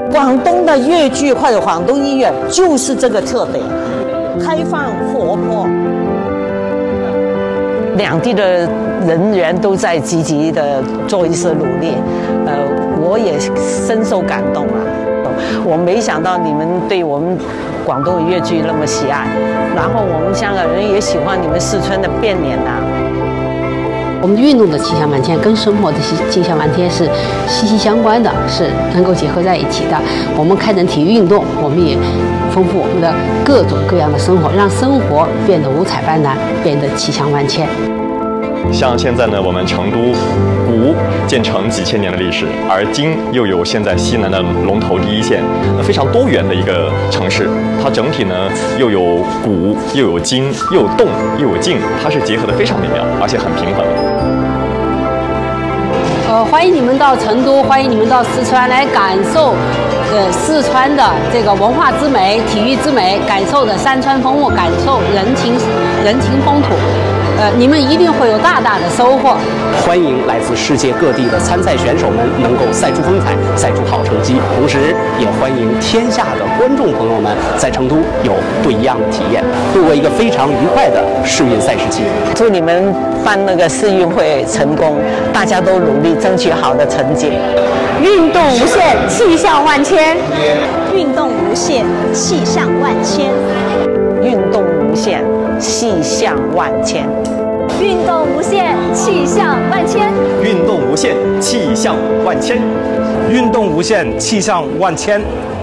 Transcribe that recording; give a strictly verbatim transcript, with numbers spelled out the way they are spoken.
广东的粤剧或者广东音乐就是这个特点，开放活泼。两地的人员都在积极的做一些努力，呃，我也深受感动啊。我没想到你们对我们广东的粤剧那么喜爱，然后我们香港人也喜欢你们四川的变脸啊。 我们运动的气象万千跟生活的气象万千是息息相关的，是能够结合在一起的。我们开展体育运动，我们也丰富我们的各种各样的生活，让生活变得五彩斑斓，变得气象万千。 像现在呢，我们成都古建成几千年的历史，而今又有现在西南的龙头第一线，非常多元的一个城市。它整体呢又有古又有今，又有动又有静，它是结合得非常美妙，而且很平衡。 呃，欢迎你们到成都，欢迎你们到四川来感受，呃，四川的这个文化之美、体育之美，感受的山川风物，感受人情人情风土。呃，你们一定会有大大的收获。 欢迎来自世界各地的参赛选手们能够赛出风采，赛出好成绩，同时也欢迎天下的观众朋友们在成都有不一样的体验，度过一个非常愉快的世运赛事期。 祝你们办那个世运会成功，大家都努力争取好的成绩。 运动无限，气象万千。 运动无限，气象万千。 运动无限，气象万千。 运动无限，气象万千。 运动无限，气象万千。 运动无限，气象万千。